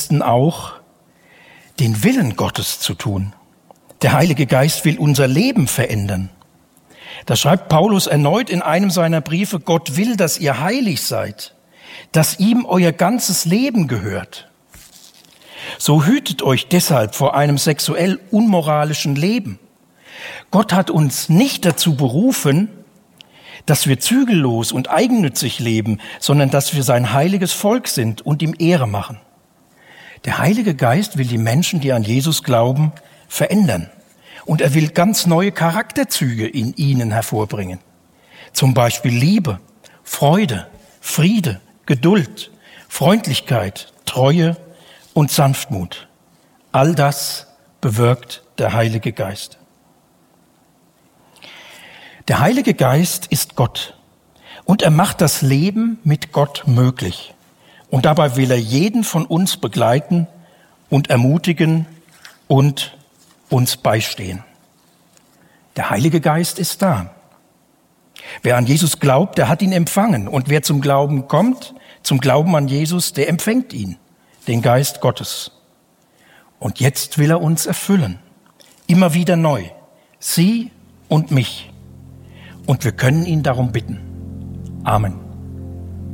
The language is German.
Christen auch, den Willen Gottes zu tun. Der Heilige Geist will unser Leben verändern. Da schreibt Paulus erneut in einem seiner Briefe, Gott will, dass ihr heilig seid, dass ihm euer ganzes Leben gehört. So hütet euch deshalb vor einem sexuell unmoralischen Leben. Gott hat uns nicht dazu berufen, dass wir zügellos und eigennützig leben, sondern dass wir sein heiliges Volk sind und ihm Ehre machen. Der Heilige Geist will die Menschen, die an Jesus glauben, verändern. Und er will ganz neue Charakterzüge in ihnen hervorbringen. Zum Beispiel Liebe, Freude, Friede, Geduld, Freundlichkeit, Treue und Sanftmut. All das bewirkt der Heilige Geist. Der Heilige Geist ist Gott und er macht das Leben mit Gott möglich. Und dabei will er jeden von uns begleiten und ermutigen und uns beistehen. Der Heilige Geist ist da. Wer an Jesus glaubt, der hat ihn empfangen. Und wer zum Glauben kommt, zum Glauben an Jesus, der empfängt ihn, den Geist Gottes. Und jetzt will er uns erfüllen, immer wieder neu, Sie und mich. Und wir können ihn darum bitten. Amen.